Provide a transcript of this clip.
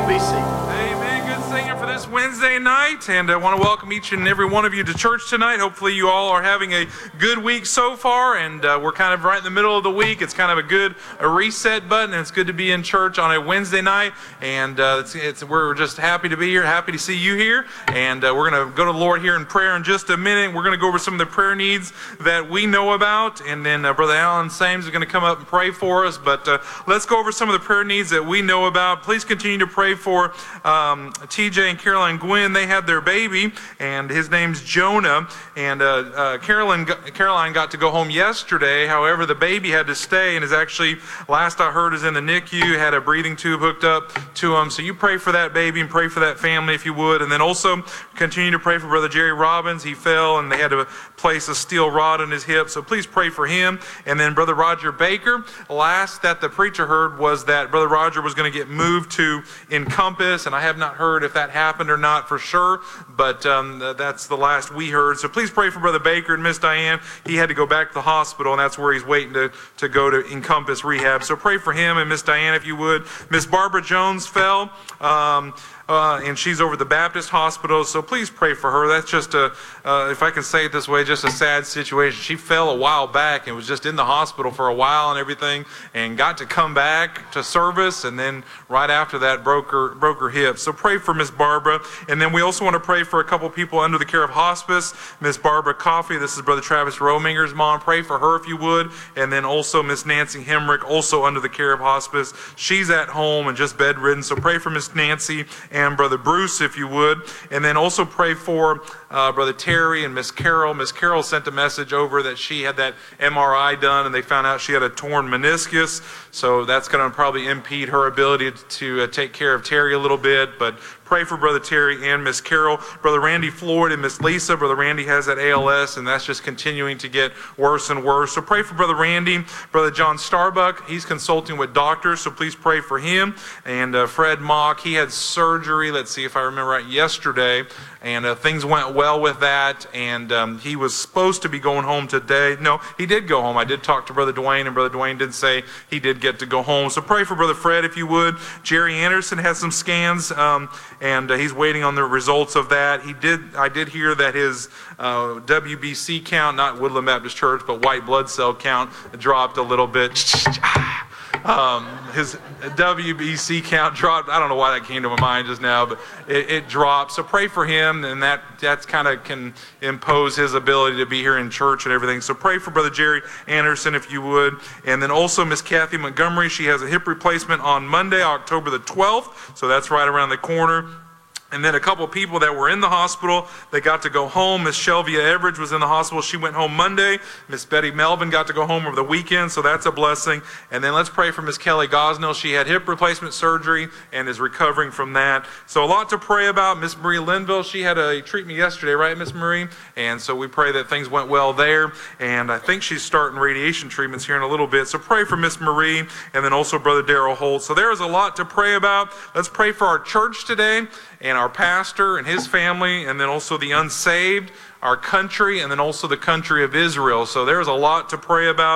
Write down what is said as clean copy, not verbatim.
Be seated. Amen. Good singing for this Wednesday night, and I want to welcome each and every one of you to church tonight. Hopefully you all are having a good week so far, and we're kind of right in the middle of the week. It's kind of a reset button, and it's good to be in church on a Wednesday night, and we're just happy to be here, happy to see you here, and we're going to go to the Lord here in prayer in just a minute. We're going to go over some of the prayer needs that we know about, and then Brother Alan Sames is going to come up and pray for us, but let's go over some of the prayer needs that we know about. Please continue to pray for TJ and Caroline Gwynn. They had their baby, and his name's Jonah, and Caroline got to go home yesterday. However, the baby had to stay, and is actually, last I heard, is in the NICU, had a breathing tube hooked up to him. So you pray for that baby and pray for that family if you would, and then also continue to pray for Brother Jerry Robbins. He fell, and they had to place a steel rod in his hip, so please pray for him. And then Brother Roger Baker, last that the preacher heard was that Brother Roger was going to get moved to Encompass, and I have not heard if that happened or not for sure, but that's the last we heard. So please pray for Brother Baker and Miss Diane. He had to go back to the hospital, and that's where he's waiting to go to Encompass Rehab. So pray for him and Miss Diane if you would. Miss Barbara Jones fell, and she's over at the Baptist Hospital, so please pray for her. That's just if I can say it this way, just a sad situation. She fell a while back and was just in the hospital for a while and everything, and got to come back to service, and then right after that broke her hip. So pray for Miss Barbara. And then we also want to pray for a couple people under the care of hospice. Miss Barbara Coffey, this is Brother Travis Rominger's mom. Pray for her if you would. And then also Miss Nancy Hemrick, also under the care of hospice. She's at home and just bedridden, so pray for Miss Nancy and Brother Bruce if you would. And then also pray for Brother Terry and Miss Carol. Miss Carol sent a message over that she had that MRI done, and they found out she had a torn meniscus, so that's going to probably impede her ability to take care of Terry a little bit. But pray for Brother Terry and Miss Carol. Brother Randy Floyd and Miss Lisa. Brother Randy has that ALS, and that's just continuing to get worse and worse. So pray for Brother Randy. Brother John Starbuck, he's consulting with doctors, so please pray for him. And Fred Mock, he had surgery, let's see if I remember right, yesterday, and things went well with that, and he was supposed to be going home today. No, he did go home. I did talk to Brother Dwayne, and Brother Dwayne did say he did get to go home. So pray for Brother Fred if you would. Jerry Anderson has some scans, and he's waiting on the results of that. I did hear that his WBC count, not Woodland Baptist Church, but white blood cell count dropped a little bit. His WBC count dropped. I don't know why that came to my mind just now, but it dropped. So pray for him, and that's kind of can impose his ability to be here in church and everything. So pray for Brother Jerry Anderson if you would. And then also Miss Kathy Montgomery. She has a hip replacement on Monday, October the 12th. So that's right around the corner. And then a couple of people that were in the hospital, they got to go home. Miss Shelvia Everidge was in the hospital. She went home Monday. Miss Betty Melvin got to go home over the weekend, so that's a blessing. And then let's pray for Miss Kelly Gosnell. She had hip replacement surgery and is recovering from that. So a lot to pray about. Miss Marie Linville, she had a treatment yesterday, right, Miss Marie? And so we pray that things went well there. And I think she's starting radiation treatments here in a little bit. So pray for Miss Marie, and then also Brother Darrell Holt. So there is a lot to pray about. Let's pray for our church today, and our pastor and his family, and then also the unsaved, our country, and then also the country of Israel. So there's a lot to pray about.